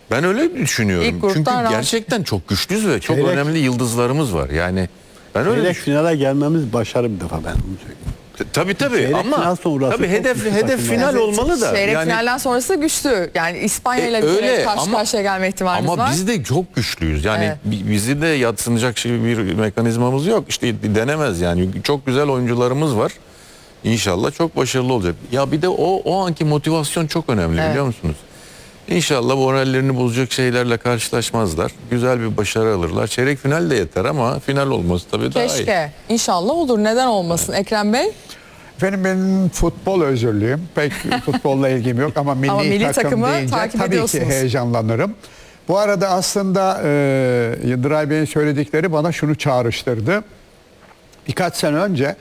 Ben öyle düşünüyorum. Çünkü gerçekten çok güçlüyüz ve çok önemli yıldızlarımız var. Yani ben öyle düşünüyorum. Finale gelmemiz başarı bir defa, ben onu söyleyeyim. Tabii ama tabii hedef final olmalı da. Çeyrek finalden sonrası güçlü. Yani İspanya ile bir kere karşı karşıya gelme ihtimalimiz var. Ama biz de çok güçlüyüz. Yani bizi de yadsınacak bir mekanizmamız yok. İşte denemez yani. Çok güzel oyuncularımız var. İnşallah çok başarılı olacak. Ya bir de o anki motivasyon çok önemli, biliyor musunuz? İnşallah morallerini bozacak şeylerle karşılaşmazlar. Güzel bir başarı alırlar. Çeyrek final de yeter ama final olması tabii daha iyi. Keşke. İnşallah olur. Neden olmasın? Ekrem Bey? Efendim, benim futbol özürlüyüm. Pek futbolla ilgim yok ama milli takım deyince tabii ki heyecanlanırım. Bu arada aslında Yıldıray Bey'in söyledikleri bana şunu çağrıştırdı. Birkaç sene önce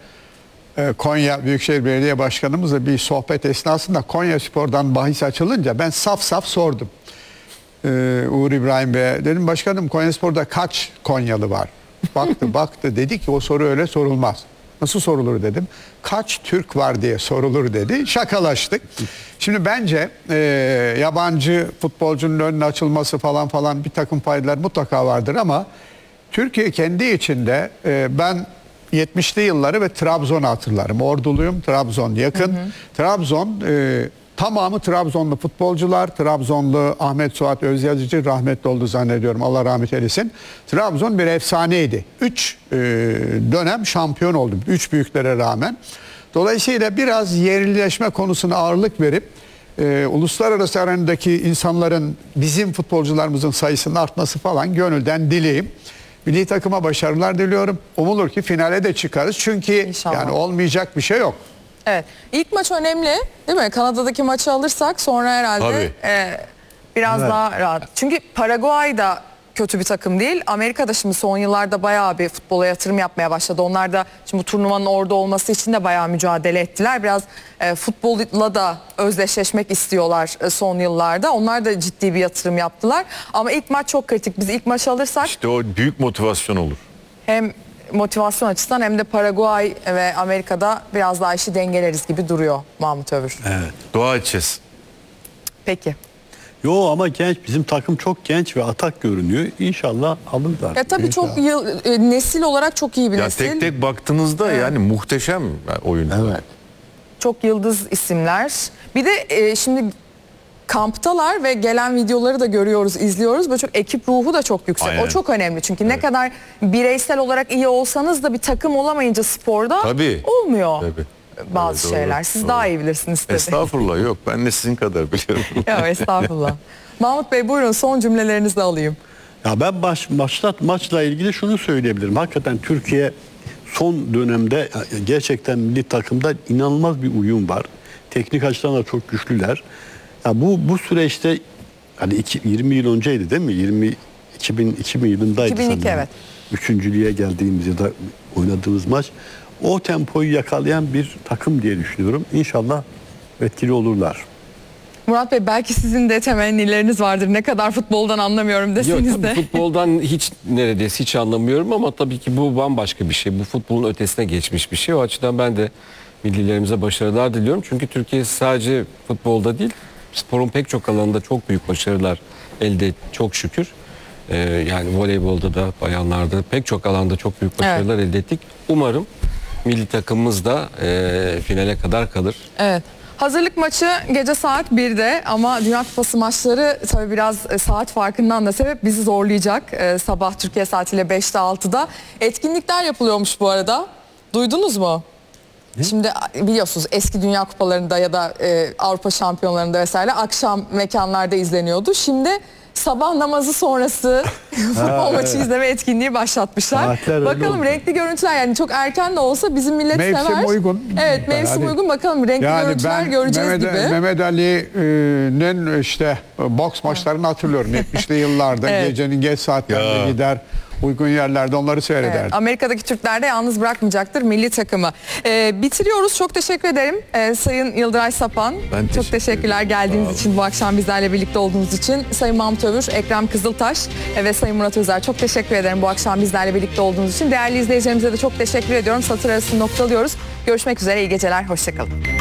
Konya Büyükşehir Belediye Başkanımızla bir sohbet esnasında Konyaspor'dan bahis açılınca ben saf sordum. Uğur İbrahim Bey'e dedim, başkanım Konyaspor'da kaç Konyalı var? Baktı dedi ki o soru öyle sorulmaz. Nasıl sorulur dedim. Kaç Türk var diye sorulur dedi. Şakalaştık. Şimdi bence yabancı futbolcunun önüne açılması falan bir takım faydalar mutlaka vardır ama Türkiye kendi içinde ben 70'li yılları ve Trabzon'u hatırlarım. Orduluyum, Trabzon yakın. Trabzon tamamı Trabzonlu futbolcular. Trabzonlu Ahmet Suat Özyazıcı rahmetli oldu zannediyorum. Allah rahmet eylesin. Trabzon bir efsaneydi. 3 dönem şampiyon oldu. 3 büyüklere rağmen. Dolayısıyla biraz yerlileşme konusuna ağırlık verip uluslararası arenadaki insanların, bizim futbolcularımızın sayısının artması falan gönülden dileyim. Milli takıma başarılar diliyorum. Umulur ki finale de çıkarız. Çünkü yani olmayacak bir şey yok. Evet. İlk maç önemli, değil mi? Kanada'daki maçı alırsak sonra herhalde biraz daha rahat. Çünkü Paraguay da kötü bir takım değil. Amerika'da şimdi son yıllarda bayağı bir futbola yatırım yapmaya başladı. Onlar da şimdi bu turnuvanın orada olması için de bayağı mücadele ettiler. Biraz futbolla da özdeşleşmek istiyorlar son yıllarda. Onlar da ciddi bir yatırım yaptılar. Ama ilk maç çok kritik. Biz ilk maçı alırsak... İşte o büyük motivasyon olur. Hem motivasyon açısından hem de Paraguay ve Amerika'da biraz daha işi dengeleriz gibi duruyor Mahmut Övür. Evet. Dua edeceğiz. Peki. Yo ama genç, bizim takım çok genç ve atak görünüyor. İnşallah alırlar. Ya tabii çok nesil olarak çok iyi bir nesil. Tek tek baktığınızda yani muhteşem oyuncular. Evet. Çok yıldız isimler. Bir de şimdi kamptalar ve gelen videoları da görüyoruz, izliyoruz. Böyle çok ekip ruhu da çok yüksek. Aynen. O çok önemli. Çünkü ne kadar bireysel olarak iyi olsanız da bir takım olamayınca sporda olmuyor. Bazı şeyler. Siz daha iyi bilirsiniz tabii. Estağfurullah, yok. Ben de sizin kadar biliyorum. Yok estağfurullah. Mahmut Bey buyurun, son cümlelerinizi alayım. Ya ben maçla ilgili şunu söyleyebilirim. Hakikaten Türkiye son dönemde gerçekten milli takımda inanılmaz bir uyum var. Teknik açıdan da çok güçlüler. Ya bu süreçte hani 20 yıl önceydi değil mi? 2000 yılındaydı 2002 sanırım. evet. Üçüncülüğe geldiğimiz ya da oynadığımız maç. O tempoyu yakalayan bir takım diye düşünüyorum. İnşallah etkili olurlar. Murat Bey belki sizin de temennileriniz vardır. Ne kadar futboldan anlamıyorum deseniz de. Futboldan neredeyse hiç anlamıyorum ama tabii ki bu bambaşka bir şey. Bu futbolun ötesine geçmiş bir şey. O açıdan ben de millilerimize başarılar diliyorum. Çünkü Türkiye sadece futbolda değil, sporun pek çok alanında çok büyük başarılar elde etti. Çok şükür. Yani voleybolda da, bayanlarda pek çok alanda çok büyük başarılar elde ettik. Umarım milli takımımız da finale kadar kalır. Evet. Hazırlık maçı gece saat 1'de ama Dünya Kupası maçları tabii biraz saat farkından da sebep bizi zorlayacak. Sabah Türkiye saatiyle 5'te 6'da. Etkinlikler yapılıyormuş bu arada. Duydunuz mu? Şimdi biliyorsunuz eski Dünya Kupalarında ya da Avrupa Şampiyonlarında vesaire akşam mekanlarda izleniyordu. Şimdi sabah namazı sonrası futbol maçı izleme etkinliği başlatmışlar. Bakalım renkli görüntüler, yani çok erken de olsa bizim millet sever. Mevsim uygun. Evet, mevsim uygun, bakalım renkli görüntüler göreceğiz gibi. Mehmet Ali'nin işte boks maçlarını hatırlıyorum 70'li yıllarda gecenin geç saatlerinde gider. Uygun yerlerde onları seyrederdi. Evet, Amerika'daki Türkler de yalnız bırakmayacaktır milli takımı. Bitiriyoruz. Çok teşekkür ederim Sayın Yıldıray Sapan. Çok teşekkürler geldiğiniz için, bu akşam bizlerle birlikte olduğunuz için. Sayın Mahmut Övür, Ekrem Kızıltaş ve Sayın Murat Özer, çok teşekkür ederim bu akşam bizlerle birlikte olduğunuz için. Değerli izleyicilerimize de çok teşekkür ediyorum. Satır arasını noktalıyoruz. Görüşmek üzere, iyi geceler, hoşçakalın.